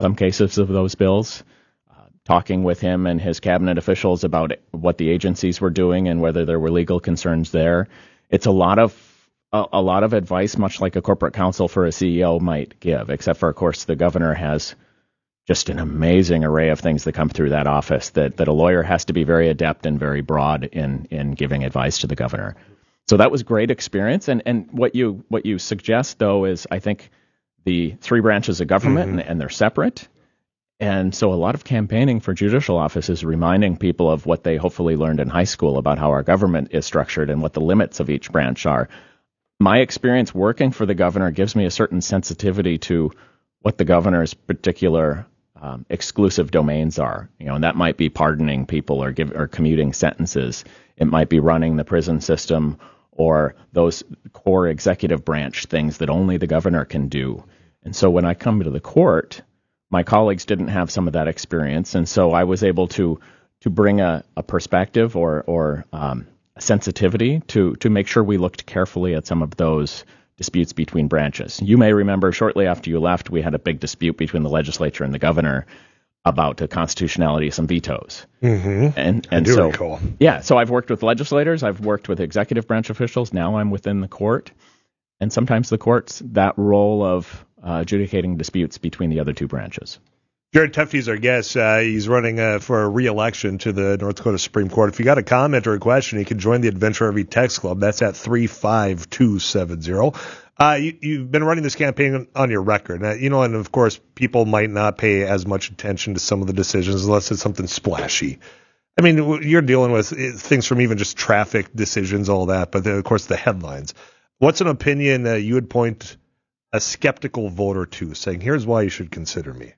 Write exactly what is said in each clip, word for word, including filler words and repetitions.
some cases of those bills, uh, talking with him and his cabinet officials about what the agencies were doing and whether there were legal concerns there. It's a lot of a, a lot of advice, much like a corporate counsel for a C E O might give, except for, of course, the governor has just an amazing array of things that come through that office that, that a lawyer has to be very adept and very broad in, in giving advice to the governor. So that was great experience. And, and what you what you suggest, though, is I think the three branches of government, mm-hmm. and, and they're separate. And so a lot of campaigning for judicial office is reminding people of what they hopefully learned in high school about how our government is structured and what the limits of each branch are. My experience working for the governor gives me a certain sensitivity to what the governor's particular um, exclusive domains are. You know, and that might be pardoning people or give or commuting sentences. It might be running the prison system or those core executive branch things that only the governor can do. And so when I come to the court, my colleagues didn't have some of that experience, and so I was able to to bring a, a perspective or or um, a sensitivity to to make sure we looked carefully at some of those disputes between branches. You may remember shortly after you left, we had a big dispute between the legislature and the governor about the constitutionality of some vetoes. Mm-hmm. And and I do so recall. yeah, so I've worked with legislators, I've worked with executive branch officials. Now I'm within the court, and sometimes the court's that role of Uh, adjudicating disputes between the other two branches. Jared Tufte is our guest. Uh, he's running uh, for a re-election to the North Dakota Supreme Court. If you got a comment or a question, you can join the Adventure R V Text Club. That's at three five two seven zero. Uh, you, you've been running this campaign on your record. Uh, you know, and of course, people might not pay as much attention to some of the decisions unless it's something splashy. I mean, you're dealing with things from even just traffic decisions, all that, but then, of course, the headlines. What's an opinion uh, you would point a skeptical voter to, saying, here's why you should consider me?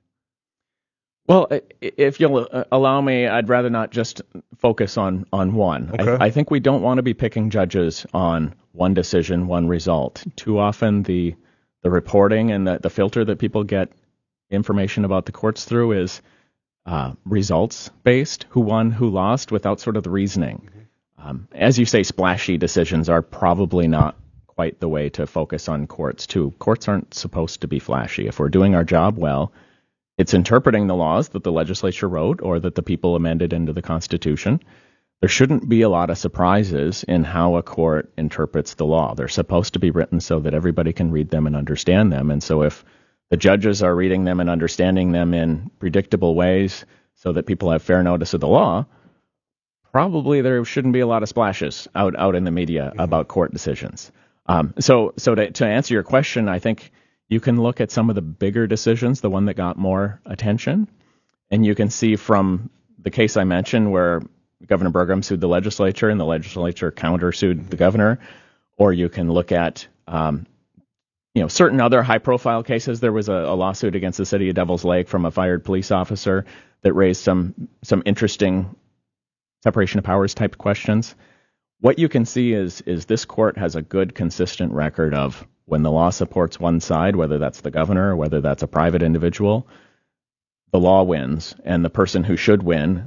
Well, if you'll allow me, I'd rather not just focus on, on one. Okay. I, I think we don't want to be picking judges on one decision, one result. Too often the the reporting and the, the filter that people get information about the courts through is uh, results-based, who won, who lost, without sort of the reasoning. Mm-hmm. Um, as you say, splashy decisions are probably not quite the way to focus on courts, too. Courts aren't supposed to be flashy. If we're doing our job well, it's interpreting the laws that the legislature wrote or that the people amended into the Constitution. There shouldn't be a lot of surprises in how a court interprets the law. They're supposed to be written so that everybody can read them and understand them. And so if the judges are reading them and understanding them in predictable ways so that people have fair notice of the law, probably there shouldn't be a lot of splashes out, out in the media mm-hmm. about court decisions. Um, so, so to, to answer your question, I think you can look at some of the bigger decisions, the one that got more attention, and you can see from the case I mentioned where Governor Burgum sued the legislature and the legislature countersued the governor, or you can look at, um, you know, certain other high-profile cases. There was a, a lawsuit against the city of Devils Lake from a fired police officer that raised some some interesting separation of powers type questions. What you can see is is this court has a good, consistent record of when the law supports one side, whether that's the governor or whether that's a private individual, the law wins, and the person who should win,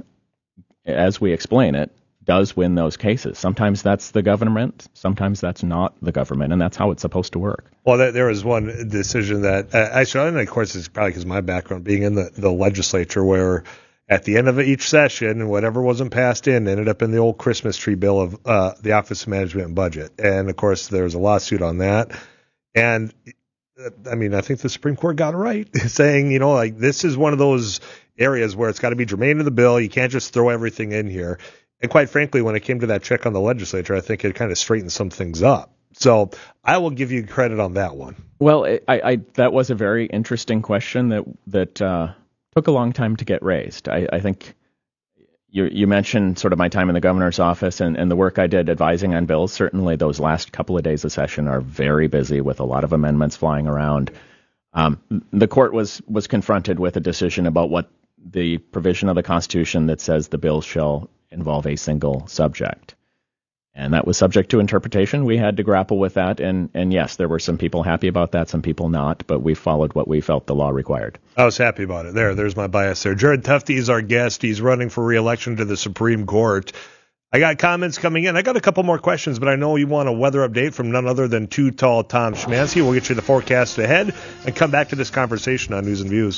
as we explain it, does win those cases. Sometimes that's the government, sometimes that's not the government, and that's how it's supposed to work. Well, there was one decision that, uh, actually, and of course, it's probably because of my background being in the, the legislature, where at the end of each session, whatever wasn't passed in ended up in the old Christmas tree bill of uh, the Office of Management and Budget. And, of course, there was a lawsuit on that. And, I mean, I think the Supreme Court got it right, saying, you know, like, this is one of those areas where it's got to be germane to the bill. You can't just throw everything in here. And quite frankly, when it came to that check on the legislature, I think it kind of straightened some things up. So I will give you credit on that one. Well, I, I that was a very interesting question that that uh, took a long time to get raised. I, I think you you mentioned sort of my time in the governor's office and, and the work I did advising on bills. Certainly those last couple of days of session are very busy with a lot of amendments flying around. Um, the court was was confronted with a decision about what the provision of the Constitution that says the bill shall involve a single subject. And that was subject to interpretation. We had to grapple with that. And, and yes, there were some people happy about that, some people not, but we followed what we felt the law required. I was happy about it. There, there's my bias there. Jared Tufte is our guest. He's running for re-election to the Supreme Court. I got comments coming in. I got a couple more questions, but I know you want a weather update from none other than Too Tall Tom Szymanski. We'll get you the forecast ahead and come back to this conversation on News and Views.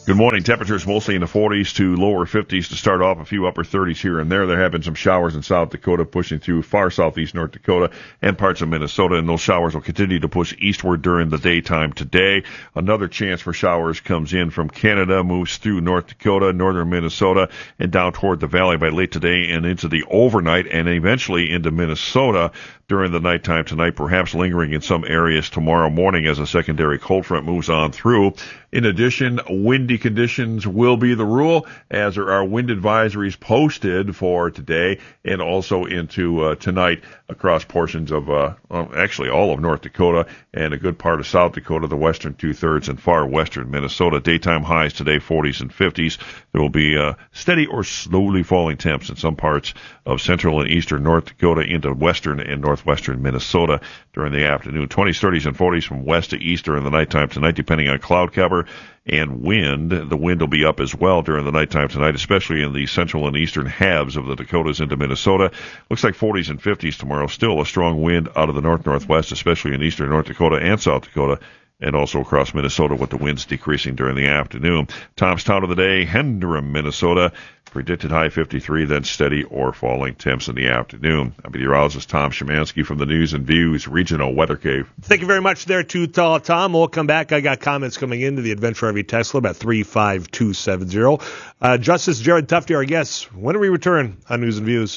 Good morning. Temperatures mostly in the forties to lower fifties to start off. A few upper thirties here and there. There have been some showers in South Dakota pushing through far southeast North Dakota and parts of Minnesota, and those showers will continue to push eastward during the daytime today. Another chance for showers comes in from Canada, moves through North Dakota, northern Minnesota, and down toward the valley by late today and into the overnight and eventually into Minnesota during the nighttime tonight, perhaps lingering in some areas tomorrow morning as a secondary cold front moves on through. In addition, windy conditions will be the rule, as there are wind advisories posted for today and also into uh, tonight across portions of, uh, well, actually all of North Dakota and a good part of South Dakota, the western two-thirds, and far western Minnesota. Daytime highs today, forties and fifties. There will be uh, steady or slowly falling temps in some parts of central and eastern North Dakota into western and northwestern Minnesota during the afternoon. twenties, thirties, and forties from west to east during the nighttime tonight, depending on cloud cover and wind. The wind will be up as well during the nighttime tonight, especially in the central and eastern halves of the Dakotas into Minnesota. Looks like forties and fifties tomorrow. Still a strong wind out of the north-northwest, especially in eastern North Dakota and South Dakota, and also across Minnesota with the winds decreasing during the afternoon. Tom's town of the day, Hendrum, Minnesota. Predicted high fifty-three, then steady or falling temps in the afternoon. I'm meteorologist Tom Szymanski from the News and Views Regional Weather Cave. Thank you very much there to Tall Tom. We'll come back. I got comments coming into the Adventure R V Tesla about three five two seven zero. Uh, Justice Jared Tufte, our guest. When do we return on News and Views?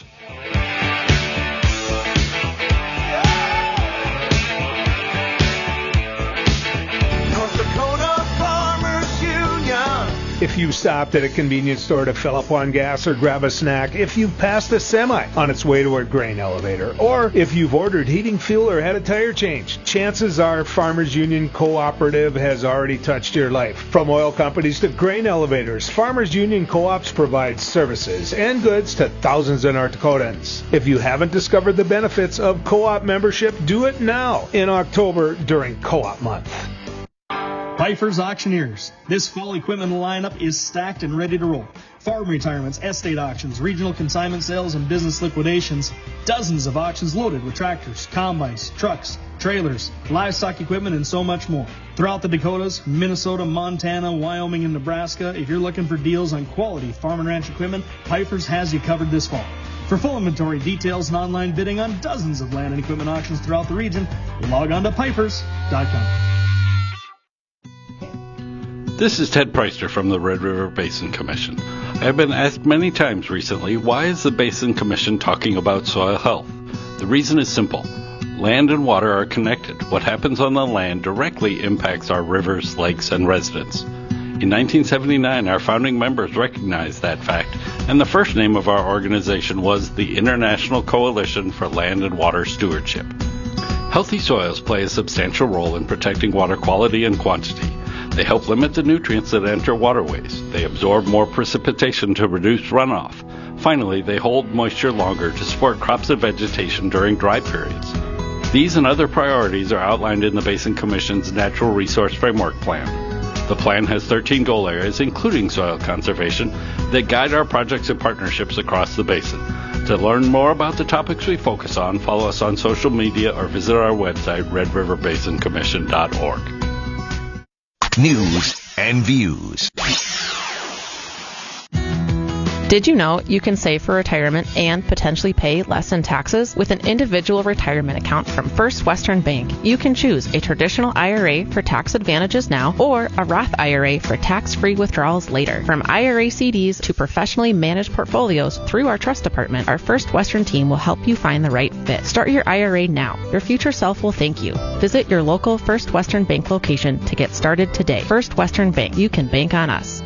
If you stopped at a convenience store to fill up on gas or grab a snack, if you've passed a semi on its way to a grain elevator, or if you've ordered heating fuel or had a tire change, chances are Farmers Union Cooperative has already touched your life. From oil companies to grain elevators, Farmers Union Co-ops provide services and goods to thousands of North Dakotans. If you haven't discovered the benefits of co-op membership, do it now in October during Co-op Month. Pfeiffer's Auctioneers. This fall equipment lineup is stacked and ready to roll. Farm retirements, estate auctions, regional consignment sales, and business liquidations. Dozens of auctions loaded with tractors, combines, trucks, trailers, livestock equipment, and so much more. Throughout the Dakotas, Minnesota, Montana, Wyoming, and Nebraska, if you're looking for deals on quality farm and ranch equipment, Pfeiffer's has you covered this fall. For full inventory details and online bidding on dozens of land and equipment auctions throughout the region, log on to Pfeifers dot com. This is Ted Preister from the Red River Basin Commission. I have been asked many times recently, why is the Basin Commission talking about soil health? The reason is simple. Land and water are connected. What happens on the land directly impacts our rivers, lakes, and residents. In nineteen seventy-nine, our founding members recognized that fact, and the first name of our organization was the International Coalition for Land and Water Stewardship. Healthy soils play a substantial role in protecting water quality and quantity. They help limit the nutrients that enter waterways. They absorb more precipitation to reduce runoff. Finally, they hold moisture longer to support crops and vegetation during dry periods. These and other priorities are outlined in the Basin Commission's Natural Resource Framework Plan. The plan has thirteen goal areas, including soil conservation, that guide our projects and partnerships across the basin. To learn more about the topics we focus on, follow us on social media or visit our website, red river basin commission dot org. News and Views. Did you know you can save for retirement and potentially pay less in taxes with an individual retirement account from First Western Bank? You can choose a traditional I R A for tax advantages now or a Roth I R A for tax-free withdrawals later. From I R A C Ds to professionally managed portfolios through our trust department, our First Western team will help you find the right fit. Start your I R A now. Your future self will thank you. Visit your local First Western Bank location to get started today. First Western Bank. You can bank on us.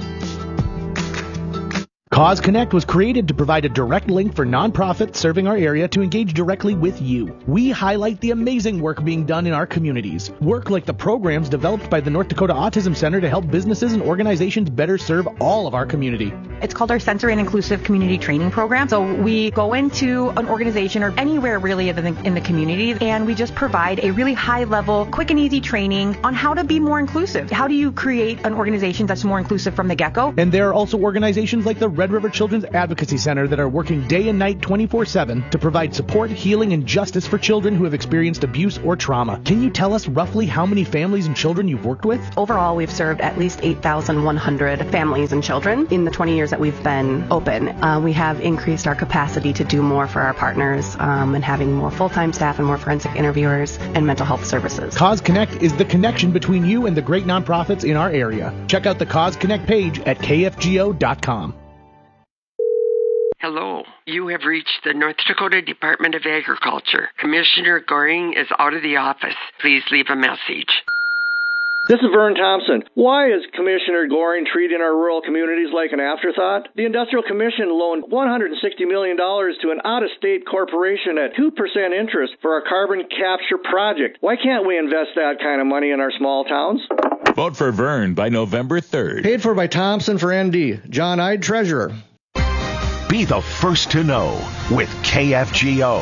Cause Connect was created to provide a direct link for nonprofits serving our area to engage directly with you. We highlight the amazing work being done in our communities. Work like the programs developed by the North Dakota Autism Center to help businesses and organizations better serve all of our community. It's called our Sensory and Inclusive Community Training Program. So we go into an organization or anywhere really in the, in the community, and we just provide a really high-level, quick and easy training on how to be more inclusive. How do you create an organization that's more inclusive from the get-go? And there are also organizations like the Red Red River Children's Advocacy Center that are working day and night twenty-four seven to provide support, healing, and justice for children who have experienced abuse or trauma. Can you tell us roughly how many families and children you've worked with? Overall, we've served at least eight thousand one hundred families and children in the twenty years that we've been open. Uh, we have increased our capacity to do more for our partners um, and having more full-time staff and more forensic interviewers and mental health services. Cause Connect is the connection between you and the great nonprofits in our area. Check out the Cause Connect page at k f g o dot com. Hello. You have reached the North Dakota Department of Agriculture. Commissioner Goring is out of the office. Please leave a message. This is Vern Thompson. Why is Commissioner Goring treating our rural communities like an afterthought? The Industrial Commission loaned one hundred sixty million dollars to an out-of-state corporation at two percent interest for our carbon capture project. Why can't we invest that kind of money in our small towns? Vote for Vern by November third. Paid for by Thompson for N D. John Ide, Treasurer. Be the first to know with K F G O.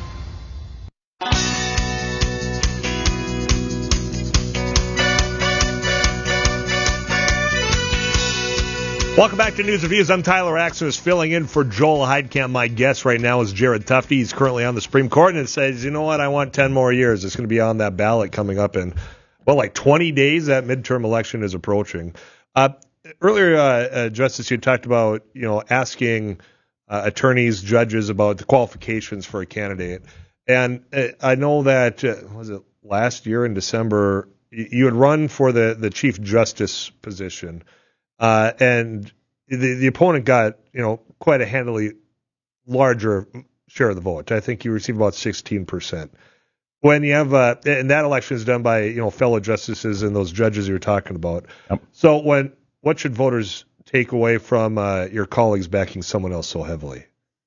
Welcome back to News and Views. I'm Tyler Axel, filling in for Joel Heidkamp. My guest right now is Jared Tufte. He's currently on the Supreme Court and says, you know what, I want ten more years. It's going to be on that ballot coming up in, well, like twenty days. That midterm election is approaching. Uh, earlier, uh, uh, Justice, you talked about, you know, asking uh, attorneys, judges about the qualifications for a candidate. And uh, I know that, uh, was it last year in December, you had run for the, the Chief Justice position. Uh, and the, the opponent got, you know, quite a handily larger share of the vote. I think you received about sixteen percent. When you have, uh, and that election is done by, you know, fellow justices and those judges you're talking about. Yep. So when, what should voters take away from uh, your colleagues backing someone else so heavily?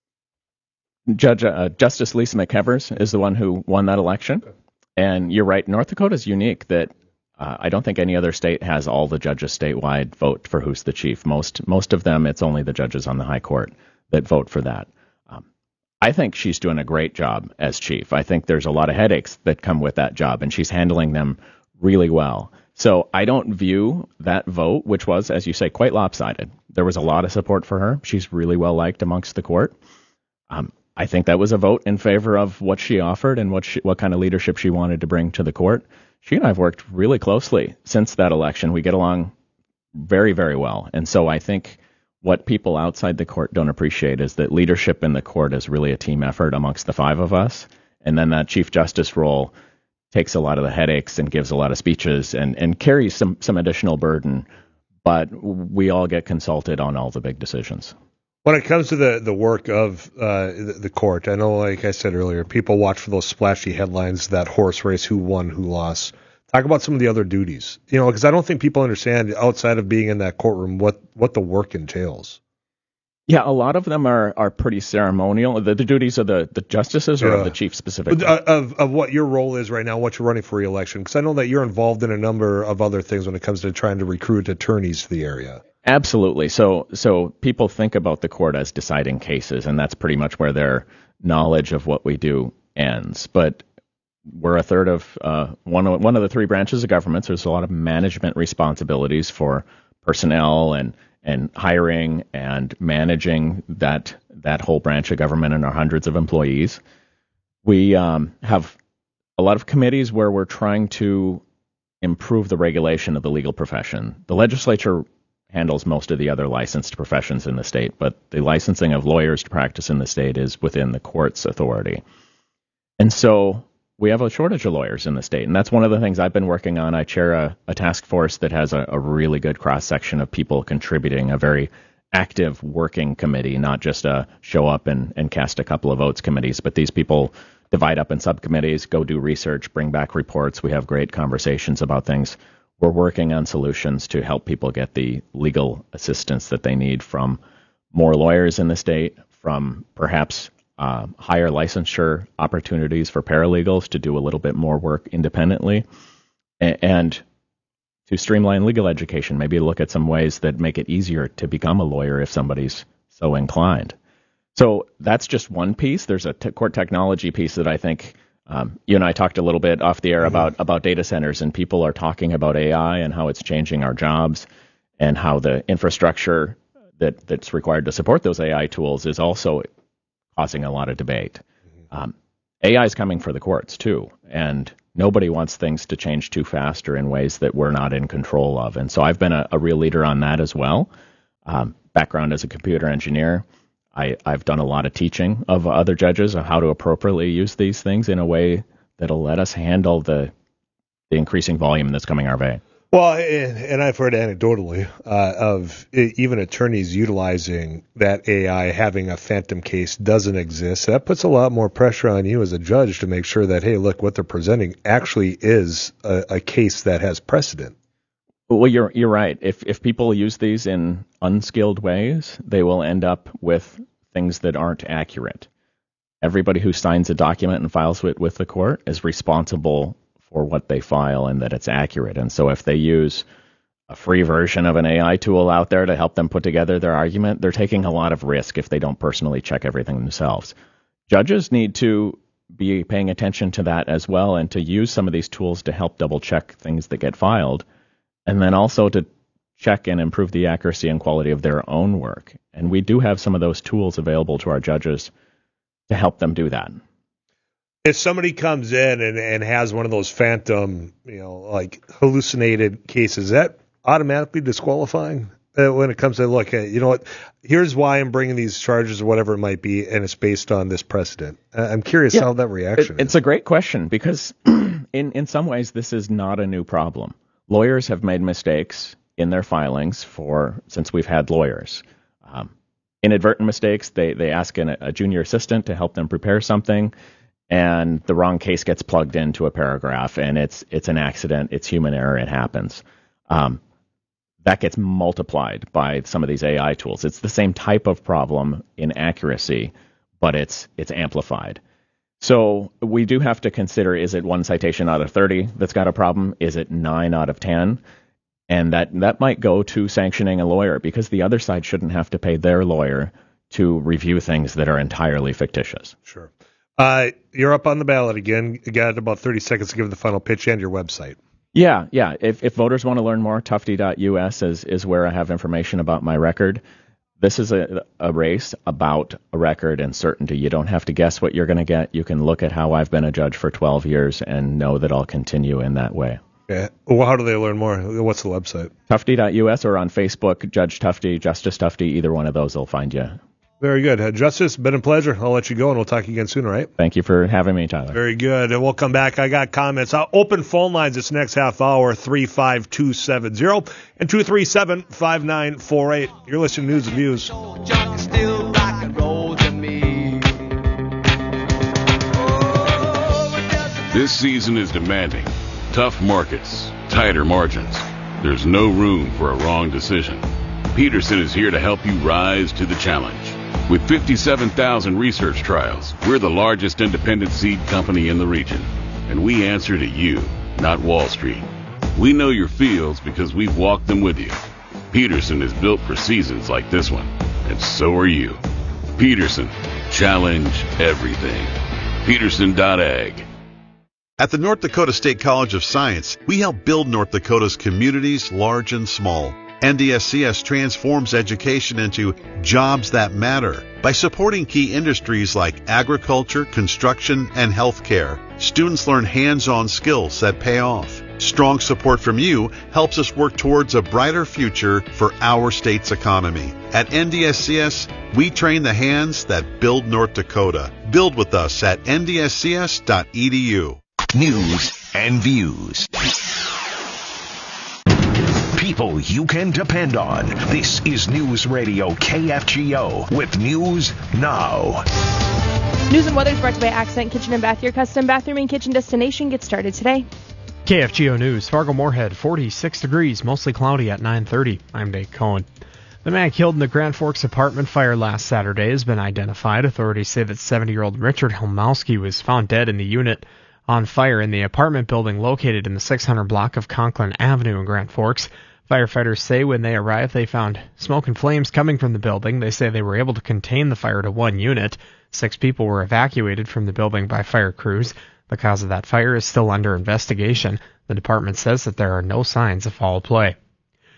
Judge uh, Justice Lisa McEvers is the one who won that election. Okay. And you're right, North Dakota is unique that Uh, I don't think any other state has all the judges statewide vote for who's the chief. Most most of them, it's only the judges on the high court that vote for that. Um, I think she's doing a great job as chief. I think there's a lot of headaches that come with that job, and she's handling them really well. So I don't view that vote, which was, as you say, quite lopsided. There was a lot of support for her. She's really well liked amongst the court. Um, I think that was a vote in favor of what she offered and what she, what kind of leadership she wanted to bring to the court. She and I have worked really closely since that election. We get along very, very well. And so I think what people outside the court don't appreciate is that leadership in the court is really a team effort amongst the five of us. And then that Chief Justice role takes a lot of the headaches and gives a lot of speeches and, and carries some, some additional burden. But we all get consulted on all the big decisions. When it comes to the, the work of uh, the, the court, I know, like I said earlier, people watch for those splashy headlines, that horse race, who won, who lost. Talk about some of the other duties, you know, because I don't think people understand outside of being in that courtroom what, what the work entails. Yeah, a lot of them are, are pretty ceremonial. The, the duties of the, the justices or yeah. of the chief specifically? Of, of what your role is right now, what you're running for re-election, because I know that you're involved in a number of other things when it comes to trying to recruit attorneys to the area. Absolutely. So so people think about the court as deciding cases, and that's pretty much where their knowledge of what we do ends. But we're a third of uh, one of, one of the three branches of government. So there's a lot of management responsibilities for personnel and and hiring and managing that that whole branch of government and our hundreds of employees. We um, have a lot of committees where we're trying to improve the regulation of the legal profession. The legislature handles most of the other licensed professions in the state, but the licensing of lawyers to practice in the state is within the court's authority. And so we have a shortage of lawyers in the state, and that's one of the things I've been working on. I chair a, a task force that has a, a really good cross-section of people contributing, a very active working committee, not just a show up and, and cast a couple of votes committees, but these people divide up in subcommittees, go do research, bring back reports. We have great conversations about things. We're working on solutions to help people get the legal assistance that they need from more lawyers in the state, from perhaps uh, higher licensure opportunities for paralegals to do a little bit more work independently, and, and to streamline legal education, maybe look at some ways that make it easier to become a lawyer if somebody's so inclined. So that's just one piece. There's a t- court technology piece that I think Um, you and I talked a little bit off the air mm-hmm. about, about data centers, and people are talking about A I and how it's changing our jobs and how the infrastructure that that's required to support those A I tools is also causing a lot of debate. Um, A I is coming for the courts too, and nobody wants things to change too fast or in ways that we're not in control of. And so I've been a, a real leader on that as well. Um, background as a computer engineer, I, I've done a lot of teaching of other judges of how to appropriately use these things in a way that'll let us handle the the increasing volume that's coming our way. Well, and, and I've heard anecdotally uh, of even attorneys utilizing that A I, having a phantom case doesn't exist. That puts a lot more pressure on you as a judge to make sure that, hey, look, what they're presenting actually is a, a case that has precedent. Well, you're you're right. If if people use these in unskilled ways, they will end up with things that aren't accurate. Everybody who signs a document and files it with the court is responsible for what they file and that it's accurate. And so if they use a free version of an A I tool out there to help them put together their argument, they're taking a lot of risk if they don't personally check everything themselves. Judges need to be paying attention to that as well and to use some of these tools to help double check things that get filed, and then also to check and improve the accuracy and quality of their own work. And we do have some of those tools available to our judges to help them do that. If somebody comes in and, and has one of those phantom, you know, like hallucinated cases, is that automatically disqualifying uh, when it comes to, look, uh, you know what, here's why I'm bringing these charges or whatever it might be, and it's based on this precedent. Uh, I'm curious yeah, how that reaction it, is. It's a great question because in, in some ways this is not a new problem. Lawyers have made mistakes in their filings for since we've had lawyers. Um, inadvertent mistakes, they, they ask an, a junior assistant to help them prepare something, and the wrong case gets plugged into a paragraph, and it's it's an accident, it's human error, it happens. Um, that gets multiplied by some of these A I tools. It's the same type of problem in accuracy, but it's it's amplified. So we do have to consider, is it one citation out of thirty that's got a problem? Is it nine out of ten? And that, that might go to sanctioning a lawyer, because the other side shouldn't have to pay their lawyer to review things that are entirely fictitious. Sure. Uh, you're up on the ballot again. You got about thirty seconds to give the final pitch and your website. Yeah, yeah. If, if voters want to learn more, tufty dot U S is, is where I have information about my record. This is a, a race about a record and certainty. You don't have to guess what you're going to get. You can look at how I've been a judge for twelve years and know that I'll continue in that way. Yeah. Well, how do they learn more? What's the website? tufty dot U S, or on Facebook, Judge Tufty, Justice Tufty. Either one of those will find you. Very good. Uh, Justice, been a pleasure. I'll let you go, and we'll talk again soon, all right? Thank you for having me, Tyler. Very good. And we'll come back. I got comments. I'll open phone lines this next half hour, three five two seven zero and two three seven, five nine four eight. You're listening to News and Views. This season is demanding. Tough markets, tighter margins. There's no room for a wrong decision. Peterson is here to help you rise to the challenge. With fifty-seven thousand research trials, we're the largest independent seed company in the region. And we answer to you, not Wall Street. We know your fields because we've walked them with you. Peterson is built for seasons like this one, and so are you. Peterson, challenge everything. Peterson dot ag. At the North Dakota State College of Science, we help build North Dakota's communities, large and small. N D S C S transforms education into jobs that matter by supporting key industries like agriculture, construction, and healthcare. Students learn hands-on skills that pay off. Strong support from you helps us work towards a brighter future for our state's economy. At N D S C S, we train the hands that build North Dakota. Build with us at N D S C S dot E D U. News and Views. People you can depend on. This is News Radio K F G O with News Now. News and weather is brought to you by Accent Kitchen and Bath, your custom bathroom and kitchen destination. Get started today. K F G O News, Fargo-Moorhead, forty-six degrees, mostly cloudy at nine thirty. I'm Dave Cohen. The man killed in the Grand Forks apartment fire last Saturday has been identified. Authorities say that seventy-year-old Richard Helmowski was found dead in the unit on fire in the apartment building located in the six hundred block of Conklin Avenue in Grand Forks. Firefighters say when they arrived, they found smoke and flames coming from the building. They say they were able to contain the fire to one unit. Six people were evacuated from the building by fire crews. The cause of that fire is still under investigation. The department says that there are no signs of foul play.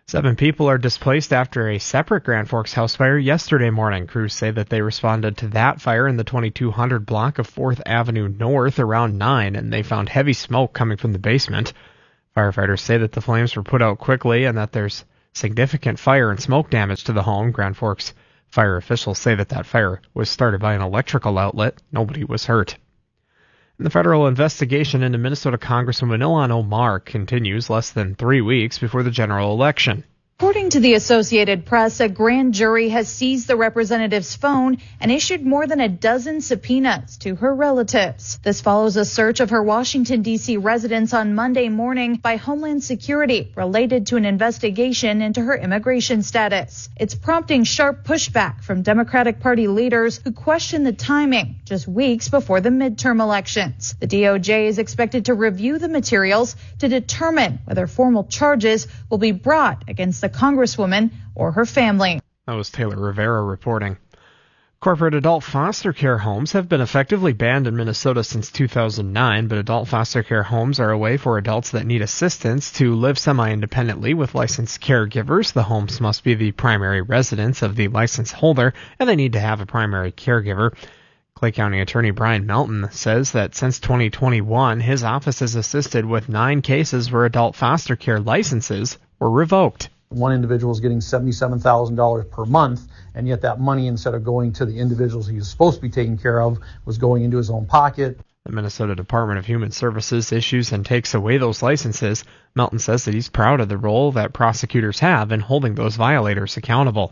Seven people are displaced after a separate Grand Forks house fire yesterday morning. Crews say that they responded to that fire in the twenty-two hundred block of fourth Avenue North around nine, and they found heavy smoke coming from the basement. Firefighters say that the flames were put out quickly and that there's significant fire and smoke damage to the home. Grand Forks fire officials say that that fire was started by an electrical outlet. Nobody was hurt. And the federal investigation into Minnesota Congresswoman Ilhan Omar continues less than three weeks before the general election. According to the Associated Press, a grand jury has seized the representative's phone and issued more than a dozen subpoenas to her relatives. This follows a search of her Washington, D C residence on Monday morning by Homeland Security related to an investigation into her immigration status. It's prompting sharp pushback from Democratic Party leaders who question the timing just weeks before the midterm elections. The D O J is expected to review the materials to determine whether formal charges will be brought against the Congresswoman or her family. That was Taylor Rivera reporting. Corporate adult foster care homes have been effectively banned in Minnesota since two thousand nine, but adult foster care homes are a way for adults that need assistance to live semi-independently with licensed caregivers. The homes must be the primary residence of the license holder, and they need to have a primary caregiver. Clay County Attorney Brian Melton says that since twenty twenty-one, his office has assisted with nine cases where adult foster care licenses were revoked. One individual is getting seventy-seven thousand dollars per month, and yet that money, instead of going to the individuals he was supposed to be taking care of, was going into his own pocket. The Minnesota Department of Human Services issues and takes away those licenses. Melton says that he's proud of the role that prosecutors have in holding those violators accountable.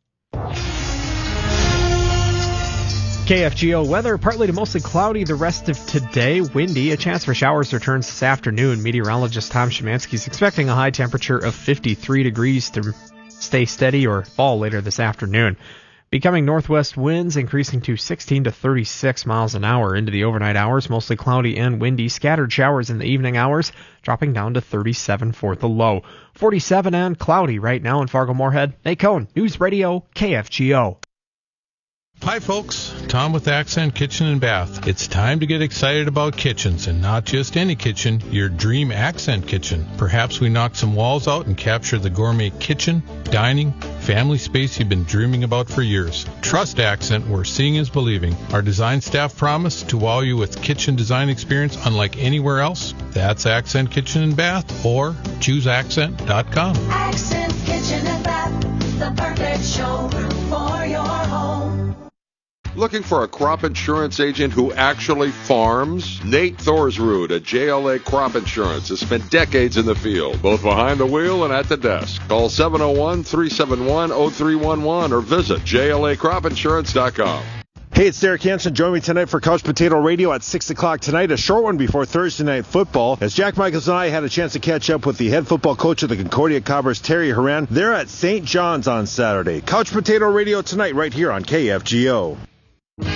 K F G O weather, partly to mostly cloudy the rest of today, windy. A chance for showers returns this afternoon. Meteorologist Tom Szymanski is expecting a high temperature of fifty-three degrees to stay steady or fall later this afternoon. Becoming northwest winds increasing to sixteen to thirty-six miles an hour into the overnight hours, mostly cloudy and windy. Scattered showers in the evening hours, dropping down to thirty-seven for the low. forty-seven and cloudy right now in Fargo-Moorhead. Nate Cohn, News Radio, K F G O. Hi folks, Tom with Accent Kitchen and Bath. It's time to get excited about kitchens, and not just any kitchen, your dream Accent kitchen. Perhaps we knock some walls out and capture the gourmet kitchen, dining, family space you've been dreaming about for years. Trust Accent, where seeing is believing. Our design staff promise to wow you with kitchen design experience unlike anywhere else. That's Accent Kitchen and Bath, or choose accent dot com. Accent Kitchen and Bath, the perfect showroom for your home. Looking for a crop insurance agent who actually farms? Nate Thorsrud at J L A Crop Insurance has spent decades in the field, both behind the wheel and at the desk. Call seven oh one, three seven one, oh three one one or visit J L A crop insurance dot com. Hey, it's Derek Hansen. Join me tonight for Couch Potato Radio at six o'clock tonight, a short one before Thursday Night Football, as Jack Michaels and I had a chance to catch up with the head football coach of the Concordia Cobbers, Terry Horan. They're at Saint John's on Saturday. Couch Potato Radio tonight right here on K F G O.